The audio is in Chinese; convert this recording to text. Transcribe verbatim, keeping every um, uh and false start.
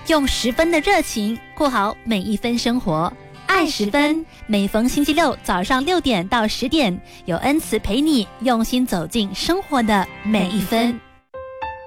用十分的热情过好每一分生活。爱十分，每逢星期六早上六点到十点，有恩慈陪你用心走进生活的每一分。